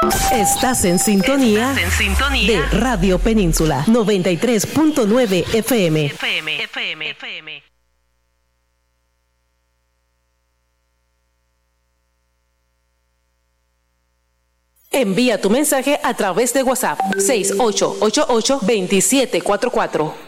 Estás en sintonía de Radio Península 93.9 FM. Envía tu mensaje a través de WhatsApp 6888-2744.